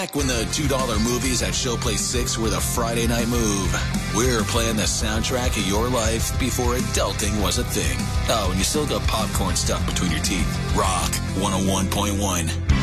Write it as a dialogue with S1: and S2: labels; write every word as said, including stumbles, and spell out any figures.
S1: Back when the two dollar movies at Showplace six were the Friday night move. We're playing the soundtrack of your life before adulting was a thing. Oh, and you still got popcorn stuck between your teeth. Rock one oh one point one.